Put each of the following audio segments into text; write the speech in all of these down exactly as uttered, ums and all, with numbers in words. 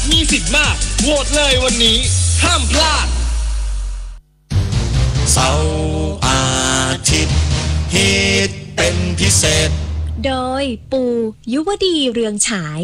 มีสิทธิ์มากโหวตเลยวันนี้ห้ามพลาดเสาร์อาทิตย์ฮิตเป็นพิเศษโดยปูยุวดีเรืองฉาย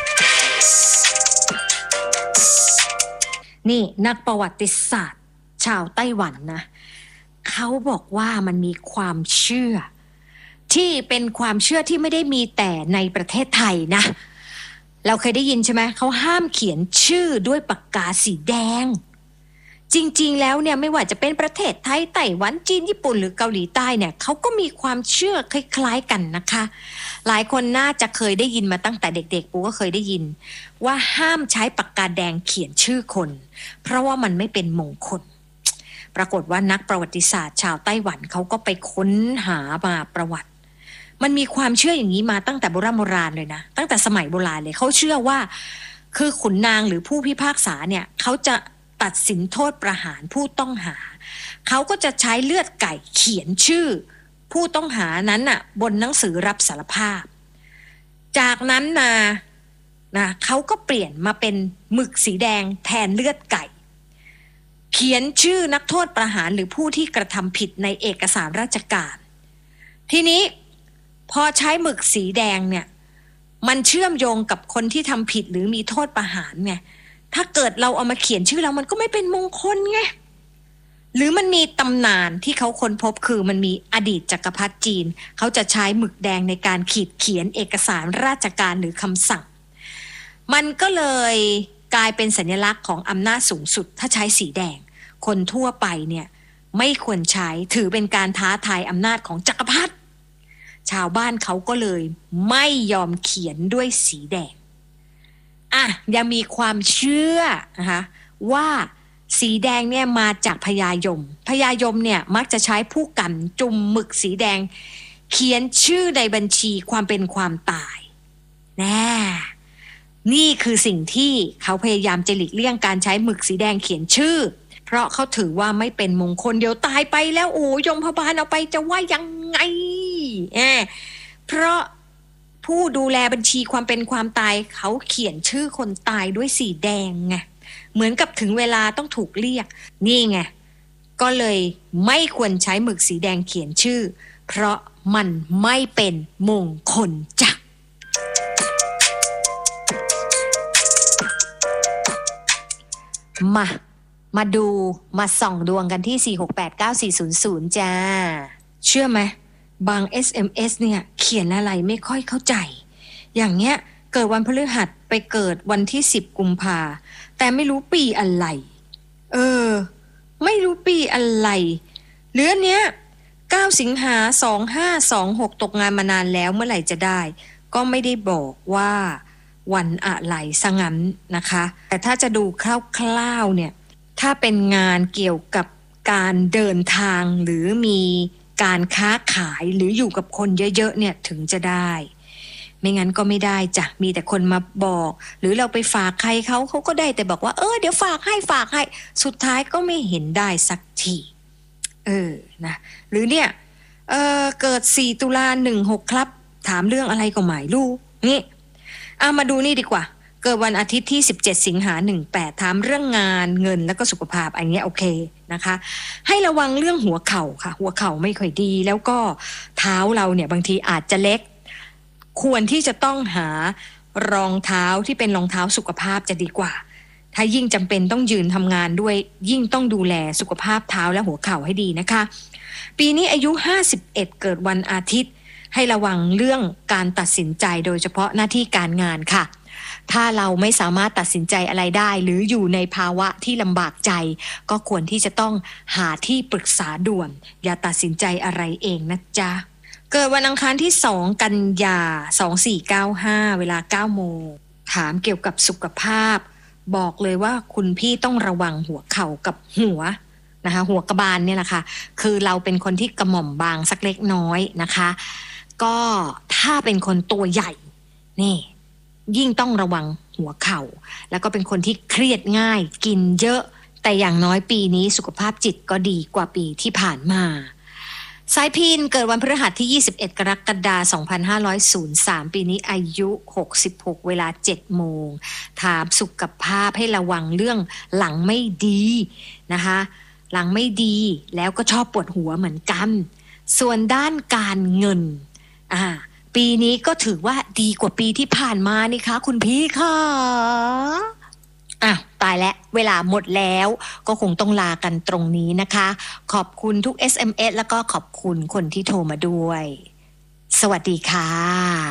นี่นักประวัติศาสตร์ชาวไต้หวันนะเขาบอกว่ามันมีความเชื่อที่เป็นความเชื่อที่ไม่ได้มีแต่ในประเทศไทยนะเราเคยได้ยินใช่ไหมเขาห้ามเขียนชื่อด้วยปากกาสีแดงจริงๆแล้วเนี่ยไม่ว่าจะเป็นประเทศไทยไต้หวันจีนญี่ปุ่นหรือเกาหลีใต้เนี่ยเขาก็มีความเชื่อคล้ายๆกันนะคะหลายคนน่าจะเคยได้ยินมาตั้งแต่เด็กๆปูก็เคยได้ยินว่าห้ามใช้ปากกาแดงเขียนชื่อคนเพราะว่ามันไม่เป็นมงคลปรากฏว่านักประวัติศาสตร์ชาวไต้หวันเขาก็ไปค้นหามาประวัติมันมีความเชื่ออย่างนี้มาตั้งแต่โบราณโบราณเลยนะตั้งแต่สมัยโบราณเลยเขาเชื่อว่าคือขุนนางหรือผู้พิพากษาเนี่ยเขาจะตัดสินโทษประหารผู้ต้องหาเขาก็จะใช้เลือดไก่เขียนชื่อผู้ต้องหานั้นน่ะบนหนังสือรับสารภาพจากนั้นนะนะเขาก็เปลี่ยนมาเป็นหมึกสีแดงแทนเลือดไก่เขียนชื่อนักโทษประหารหรือผู้ที่กระทำผิดในเอกสารราชการทีนี้พอใช้หมึกสีแดงเนี่ยมันเชื่อมโยงกับคนที่ทำผิดหรือมีโทษประหารไงถ้าเกิดเราเอามาเขียนชื่อเรามันก็ไม่เป็นมงคลไงหรือมันมีตำนานที่เขาค้นพบคือมันมีอดีตจักรพรรดิจีนเขาจะใช้หมึกแดงในการขีดเขียนเอกสารราชการหรือคำสั่งมันก็เลยกลายเป็นสัญลักษณ์ของอำนาจสูงสุดถ้าใช้สีแดงคนทั่วไปเนี่ยไม่ควรใช้ถือเป็นการท้าทายอำนาจของจักรพรรดิชาวบ้านเขาก็เลยไม่ยอมเขียนด้วยสีแดงอ่ะยังมีความเชื่อนะคะว่าสีแดงเนี่ยมาจากพญายมพญายมเนี่ยมักจะใช้ผู้กันจุ่มหมึกสีแดงเขียนชื่อในบัญชีความเป็นความตายแน่นี่คือสิ่งที่เขาพยายามจะหลีกเลี่ยงการใช้หมึกสีแดงเขียนชื่อเพราะเขาถือว่าไม่เป็นมงคลเดี๋ยวตายไปแล้วโอ้ยมพบาลเอาไปจะว่ายังไงแอบเพราะผู้ดูแลบัญชีความเป็นความตายเขาเขียนชื่อคนตายด้วยสีแดงไงเหมือนกับถึงเวลาต้องถูกเรียกนี่ไงก็เลยไม่ควรใช้หมึกสีแดงเขียนชื่อเพราะมันไม่เป็นมงคลจ้ะมามาดูมาส่องดวงกันที่ สี่ หก แปด เก้า สี่ ศูนย์ ศูนย์ จ้าเชื่อไหมบาง เอส เอ็ม เอส เนี่ยเขียนอะไรไม่ค่อยเข้าใจอย่างเงี้ยเกิดวันพฤหัสไปเกิดวันที่สิบกุมภาแต่ไม่รู้ปีอะไรเออไม่รู้ปีอะไรหรือเนี้ยเก้าสิงหาสองห้าสองหกตกงานมานานแล้วเมื่อไหร่จะได้ก็ไม่ได้บอกว่าวันอะไรซะงั้นนะคะแต่ถ้าจะดูคร่าวๆเนี่ยถ้าเป็นงานเกี่ยวกับการเดินทางหรือมีการค้าขายหรืออยู่กับคนเยอะๆเนี่ยถึงจะได้ไม่งั้นก็ไม่ได้จ้ะมีแต่คนมาบอกหรือเราไปฝากใครเขาเขาก็ได้แต่บอกว่าเออเดี๋ยวฝากให้ฝากให้สุดท้ายก็ไม่เห็นได้สักทีเออนะหรือเนี่ยเออเกิดสี่ตุลาหนึ่งหกครับถามเรื่องอะไรก็ไม่รู้นี่เอามาดูนี่ดีกว่าเกิดวันอาทิตย์ที่สิบเจ็ดสิงหาหนึ่งแปดถามเรื่องงานเงินแล้วก็สุขภาพอันนี้โอเคนะคะให้ระวังเรื่องหัวเข่าค่ะหัวเข่าไม่ค่อยดีแล้วก็เท้าเราเนี่ยบางทีอาจจะเล็กควรที่จะต้องหารองเท้าที่เป็นรองเท้าสุขภาพจะดีกว่าถ้ายิ่งจำเป็นต้องยืนทำงานด้วยยิ่งต้องดูแลสุขภาพเท้าและหัวเข่าให้ดีนะคะปีนี้อายุห้าสิบเอ็ดเกิดวันอาทิตย์ให้ระวังเรื่องการตัดสินใจโดยเฉพาะหน้าที่การงานค่ะถ้าเราไม่สามารถตัดสินใจอะไรได้หรืออยู่ในภาวะที่ลำบากใจก็ควรที่จะต้องหาที่ปรึกษาด่วนอย่าตัดสินใจอะไรเองนะจ๊ะเกิดวันอังคารที่สองกันยาสองสี่เก้าห้าเวลาเก้าโมงถามเกี่ยวกับสุขภาพบอกเลยว่าคุณพี่ต้องระวังหัวเข่ากับหัวนะคะหัวกระบาลเนี่ยแหละค่ะคือเราเป็นคนที่กระหม่อมบางสักเล็กน้อยนะคะก็ถ้าเป็นคนตัวใหญ่นี่ยิ่งต้องระวังหัวเข่าแล้วก็เป็นคนที่เครียดง่ายกินเยอะแต่อย่างน้อยปีนี้สุขภาพจิตก็ดีกว่าปีที่ผ่านมาสายพินเกิดวันพฤหัสที่ยี่สิบเอ็ดกรกฎาคมสองพันห้าร้อยสามปีนี้อายุหกสิบหกเวลาเจ็ดโมงถามสุขภาพให้ระวังเรื่องหลังไม่ดีนะคะหลังไม่ดีแล้วก็ชอบปวดหัวเหมือนกันส่วนด้านการเงินอ่าปีนี้ก็ถือว่าดีกว่าปีที่ผ่านมานี่คะคุณพี่ค่ะอ่ะตายแล้วเวลาหมดแล้วก็คงต้องลากันตรงนี้นะคะขอบคุณทุก เอส เอ็ม เอส แล้วก็ขอบคุณคนที่โทรมาด้วยสวัสดีค่ะ